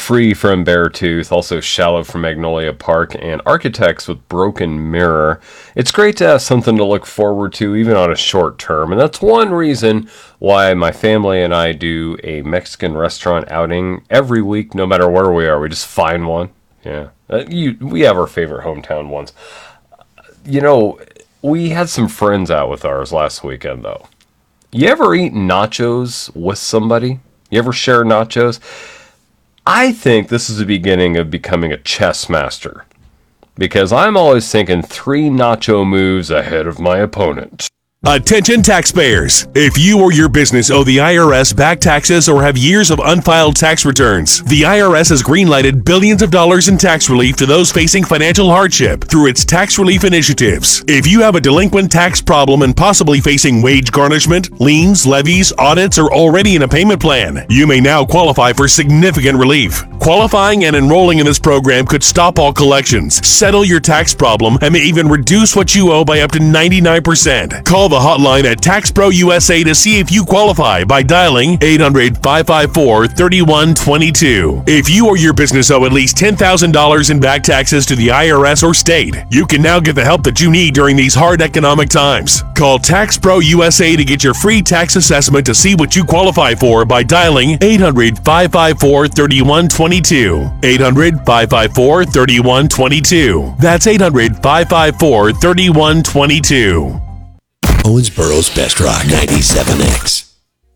Free from Beartooth, also Shallow from Magnolia Park, and Architects with Broken Mirror. It's great to have something to look forward to, even on a short term, and that's one reason why my family and I do a Mexican restaurant outing every week, no matter where we are. We just find one. Yeah, we have our favorite hometown ones. You know, we had some friends out with ours last weekend, though. You ever eat nachos with somebody? You ever share nachos? I think this is the beginning of becoming a chess master, because I'm always thinking 3 nacho moves ahead of my opponent. Attention taxpayers! If you or your business owe the IRS back taxes or have years of unfiled tax returns, the IRS has greenlighted billions of dollars in tax relief to those facing financial hardship through its tax relief initiatives. If you have a delinquent tax problem and possibly facing wage garnishment, liens, levies, audits, or already in a payment plan, you may now qualify for significant relief. Qualifying and enrolling in this program could stop all collections, settle your tax problem, and may even reduce what you owe by up to 99%. Call the hotline at Tax Pro USA to see if you qualify by dialing 800-554-3122. If you or your business owe at least $10,000 in back taxes to the IRS or state, you can now get the help that you need during these hard economic times. Call Tax Pro USA to get your free tax assessment to see what you qualify for by dialing 800-554-3122. 800-554-3122. That's 800-554-3122. Owensboro's Best Rock 97X.